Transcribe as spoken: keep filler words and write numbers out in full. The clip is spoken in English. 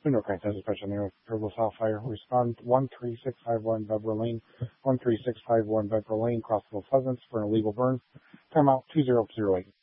Window Crack has a special name of Turbo South Fire. Respond one three six five one Bedwell Lane, one three six five one Bedwell Lane, Crossville Pleasants for an illegal burn. Timeout two zero zero eight.